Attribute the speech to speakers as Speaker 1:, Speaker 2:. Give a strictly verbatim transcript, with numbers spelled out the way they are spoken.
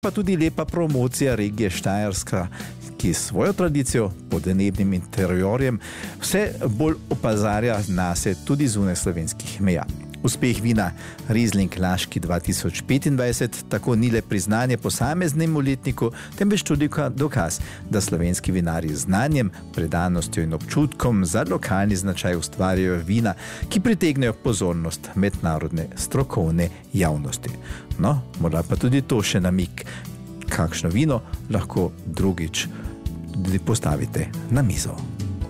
Speaker 1: pa tudi lepa promocija regije Štajerska, ki svojo tradicijo, podnebnim interiorjem, vse bolj opozarja nase tudi zunaj slovenskih meja. Uspeh vina Riesling Laški dva tisoč petindvajset tako ni le priznanje posameznemu letniku, temveč tudi dokaz, da slovenski vinarji z znanjem, predanostjo in občutkom za lokalni značaj ustvarjajo vina, ki pritegnejo pozornost mednarodne strokovne javnosti. No, morda pa tudi to še namig, kakšno vino lahko drugič postavite na mizo.